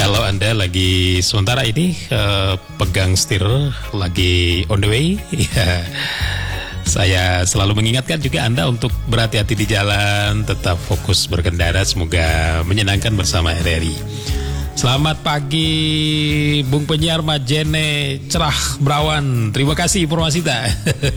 Kalau Anda lagi sementara ini pegang setir, lagi on the way, ya, saya selalu mengingatkan juga Anda untuk berhati-hati di jalan, tetap fokus berkendara, semoga menyenangkan bersama RRI. Selamat pagi Bung Penyiar Majene, cerah berawan, terima kasih informasi tak.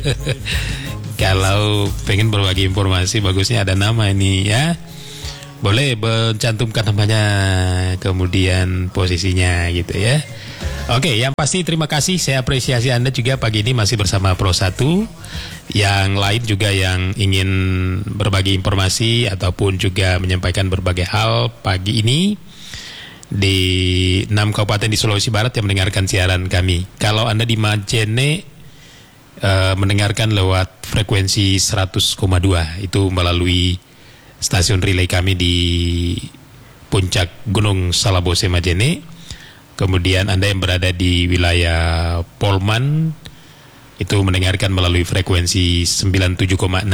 Kalau pengen berbagi informasi, bagusnya ada nama ini ya. Boleh mencantumkan namanya, kemudian posisinya gitu ya. Oke, yang pasti terima kasih, saya apresiasi Anda juga pagi ini masih bersama Pro 1. Yang lain juga yang ingin berbagi informasi ataupun juga menyampaikan berbagai hal pagi ini di 6 kabupaten di Sulawesi Barat yang mendengarkan siaran kami. Kalau Anda di Majene mendengarkan lewat frekuensi 100,2, itu melalui stasiun relay kami di puncak Gunung Salabose Majene. Kemudian Anda yang berada di wilayah Polman itu mendengarkan melalui frekuensi 97,6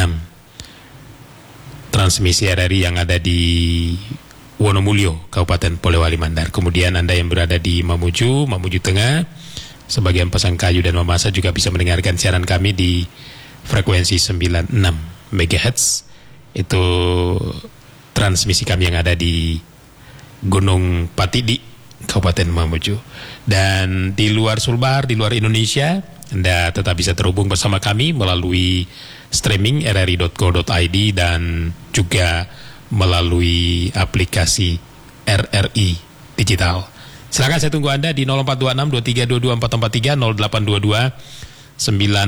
transmisi RRI yang ada di Wonomulyo, Kabupaten Polewali Mandar. Kemudian Anda yang berada di Mamuju Tengah, sebagian Pasangkayu dan Mamasa juga bisa mendengarkan siaran kami di frekuensi 96 MHz. Itu transmisi kami yang ada di Gunung Patidi, Kabupaten Mamuju. Dan di luar Sulbar, di luar Indonesia, Anda tetap bisa terhubung bersama kami melalui streaming rri.co.id dan juga melalui aplikasi RRI Digital. Silakan saya tunggu Anda di 0426 2322 443 0822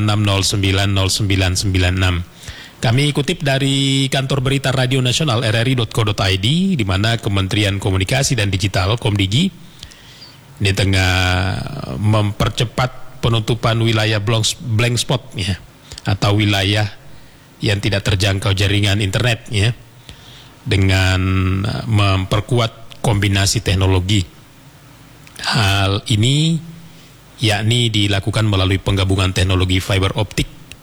96090996. Kami kutip dari kantor berita Radio Nasional rri.co.id, di mana Kementerian Komunikasi dan Digital Komdigi ini tengah mempercepat penutupan wilayah blank spot ya, atau wilayah yang tidak terjangkau jaringan internet ya, dengan memperkuat kombinasi teknologi. Hal ini yakni dilakukan melalui penggabungan teknologi fiber optik,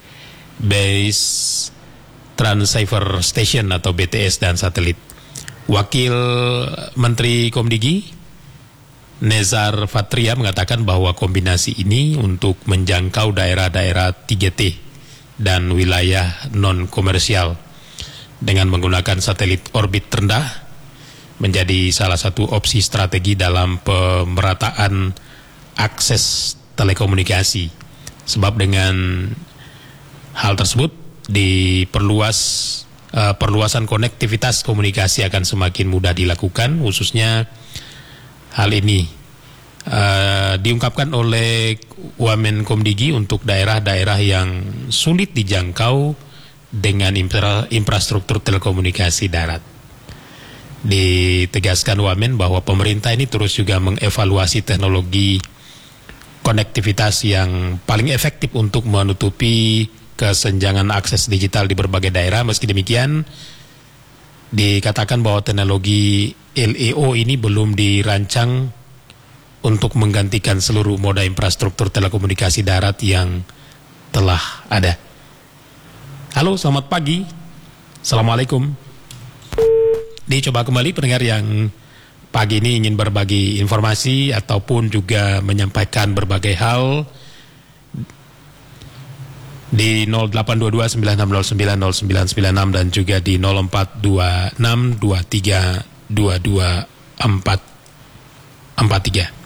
base transceiver station atau BTS dan satelit. Wakil Menteri Komdigi Nezar Fatria mengatakan bahwa kombinasi ini untuk menjangkau daerah-daerah 3T dan wilayah non-komersial dengan menggunakan satelit orbit rendah menjadi salah satu opsi strategi dalam pemerataan akses telekomunikasi. Sebab dengan hal tersebut perluasan konektivitas komunikasi akan semakin mudah dilakukan, khususnya hal ini diungkapkan oleh Wamen Komdigi untuk daerah-daerah yang sulit dijangkau dengan infrastruktur telekomunikasi darat. Ditegaskan Wamen bahwa pemerintah ini terus juga mengevaluasi teknologi konektivitas yang paling efektif untuk menutupi kesenjangan akses digital di berbagai daerah. Meski demikian, dikatakan bahwa teknologi LEO ini belum dirancang untuk menggantikan seluruh moda infrastruktur telekomunikasi darat yang telah ada. Halo, selamat pagi. Assalamualaikum. Dicoba kembali pendengar yang pagi ini ingin berbagi informasi ataupun juga menyampaikan berbagai hal di 0822 9609 0996 dan juga di 0426 23 22 443.